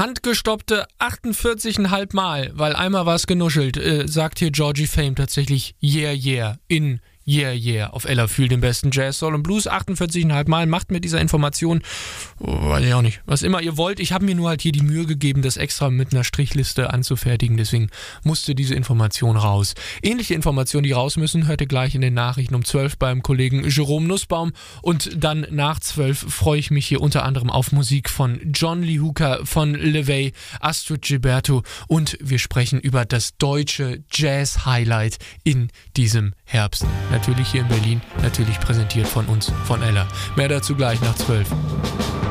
Handgestoppte 48,5 Mal, weil einmal war es genuschelt, sagt hier Georgie Fame tatsächlich Yeah Yeah in Yeah Yeah auf Ella Fühl, den besten Jazz, Soul und Blues. 48,5 Mal, macht mit dieser Information, weiß ich auch nicht, was immer ihr wollt. Ich habe mir nur halt hier die Mühe gegeben, das extra mit einer Strichliste anzufertigen, deswegen musste diese Information raus. Ähnliche Informationen, die raus müssen, hört ihr gleich in den Nachrichten um 12 beim Kollegen Jerome Nussbaum und dann nach 12 freue ich mich hier unter anderem auf Musik von John Lee Hooker, von LeVay, Astrid Gilberto und wir sprechen über das deutsche Jazz-Highlight in diesem Herbst. Natürlich hier in Berlin, natürlich präsentiert von uns, von Ella. Mehr dazu gleich nach 12.